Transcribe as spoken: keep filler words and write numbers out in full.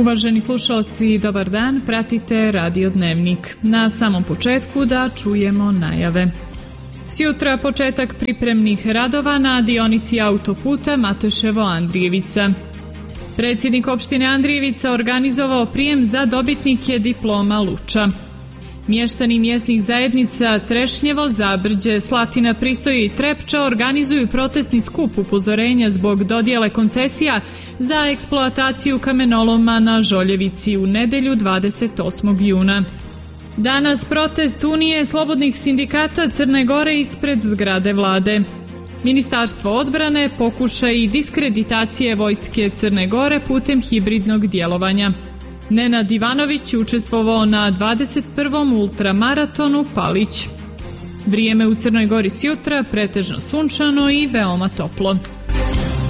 Uvaženi slušalci, dobar dan, pratite Radio Dnevnik. Na samom početku da čujemo najave. Sjutra početak pripremnih radova na dionici autoputa Mateševo-Andrijevica. Predsjednik opštine Andrijevica organizovao prijem za dobitnike diploma Luča. Mještani mjesnih zajednica Trešnjevo, Zabrđe, Slatina, Prisoje i Trepča organizuju protestni skup upozorenja zbog dodjele koncesija za eksploataciju kamenoloma na Žoljevici u nedjelju dvadeset osmog juna. Danas protest Unije slobodnih sindikata Crne Gore ispred zgrade vlade. Ministarstvo odbrane pokušaj diskreditacije vojske Crne Gore putem hibridnog djelovanja. Nenad Ivanović učestvovao na dvadeset prvom ultramaratonu Palić. Vrijeme u Crnoj Gori sjutra pretežno sunčano i veoma toplo.